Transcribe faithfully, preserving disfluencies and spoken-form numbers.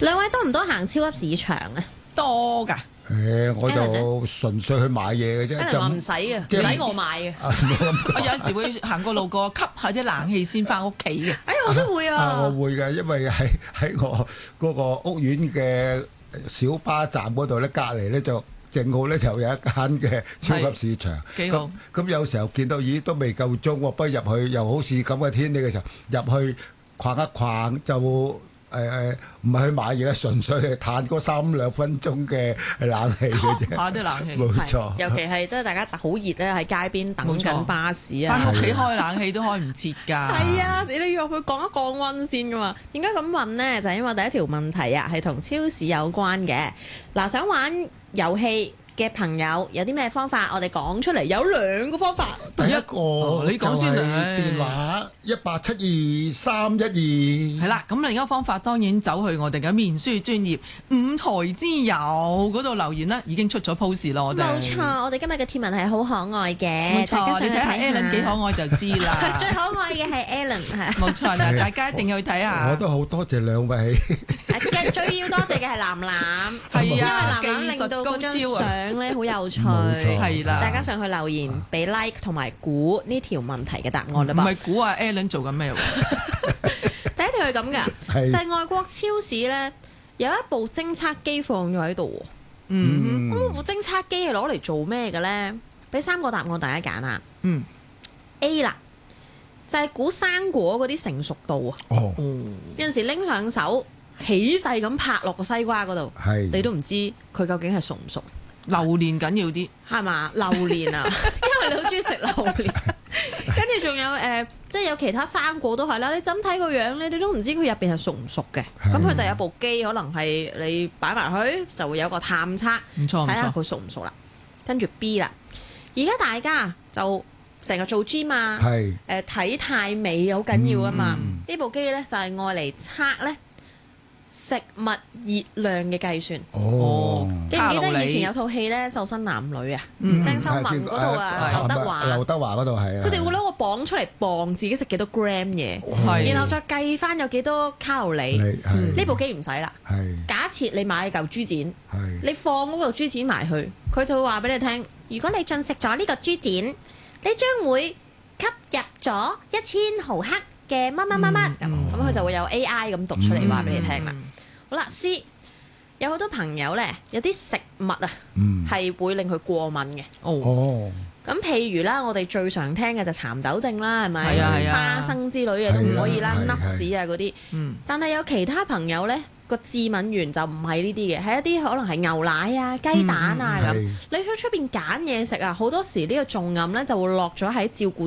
兩位多唔多行超級市場啊？ 多㗎。 誒，我就純粹去買嘢嘅啫， 就唔使嘅，唔使我買嘅。 我有時會行過路過，吸下啲冷氣先翻屋企嘅。 哎，我都會啊！ 啊，我會嘅，因為喺喺我嗰個屋苑嘅小巴站嗰度咧，隔離咧就正好咧就有一間嘅超級市場。 幾好。 咁有時候見到咦都未夠鐘喎，不如入去，又好似咁嘅天氣嘅時候入去逛一逛就。誒誒，唔係去買嘢，純粹係嘆嗰三兩分鐘嘅冷氣嘅啫。 下啲冷氣， 冇錯。 尤其係即係大家好熱咧，喺街邊等緊巴士啊， 翻屋企開冷氣都開唔切㗎。 係啊，你要入去降一降溫先㗎嘛。點解咁問呢？就係因為第一條問題啊，係同超市有關嘅。嗱，想玩遊戲嘅朋友有啲咩方法？我哋講出嚟有兩個方法。 第一個你講先嚟，電話一八七二三一二。 係啦，咁另一個方法當然走去我哋嘅面書專頁五台之友嗰度留言啦，已經出咗 post 咯，我哋。 冇錯，我哋今日嘅貼文係好可愛嘅， 冇錯， 大家上去睇下。 你睇下 Alan 幾可愛就知啦。 最可愛嘅係 Alan 係。 冇錯啦，大家一定要去睇下。 我都好多謝兩位。 最要多謝嘅係藍藍， 係啊， 因為藍藍令到嗰張相咧好有趣， 係啦， 大家上去留言俾 like 同埋估呢條問題嘅答案啦噃。 唔係估啊 Alan 做緊咩喎？ 第一條係咁㗎，就係外國超市咧有一部偵測機放咗喺度。嗯，咁部偵測機係攞嚟做咩嘅咧？俾三個答案大家揀啊。 嗯 A 啦，就係估生果嗰啲成熟度啊。 哦， 有陣時拎上手。起勢咁拍落個西瓜嗰度，你都唔知佢究竟係熟唔熟。 榴蓮緊要啲， 係嘛？榴蓮啊，因為你好中意食榴蓮。跟住仲有誒、呃，即係有其他生果都係啦。你怎睇個樣咧，你都唔知佢入邊係熟唔熟嘅。咁佢就有部機，可能係你擺埋去，就會有個探測， 唔錯， 睇下佢熟唔熟啦。跟住 B 啦，而家大家就成日做 gym 啊，誒、呃、體態美好緊要啊嘛。呢、嗯、部機咧就係愛嚟測咧。食物熱量嘅計算， 哦， 記唔記得以前有套戲咧《瘦身男女》啊？鄭秀文嗰度啊，劉德華， 劉德華嗰度係啊。 佢哋會攞個磅出嚟磅自己食幾多 gram 嘢，然後再計翻有幾多卡路里。呢部機唔使啦。假設你買嚿豬展，你放嗰嚿豬展埋去，佢就會話俾你聽：如果你進食咗呢個豬展，你將會吸入咗一千毫克嘅乜乜乜乜咁，咁佢就會有 A I 咁讀出嚟話俾你聽啦。嗯、好啦 C 有好多朋友咧，有啲食物啊係、嗯、會令佢過敏嘅。哦，咁譬如啦，我哋最常聽嘅就蠶豆症啦，係咪？係啊係啊，花生之類嘅都唔可以啦，nuts 啊嗰啲。嗯，但係有其他朋友咧，個致敏源就唔係呢啲嘅，係一啲可能係牛奶啊、雞蛋啊咁。嗯、你去出邊揀嘢食啊，好多時呢個重暗咧就會落咗喺照顧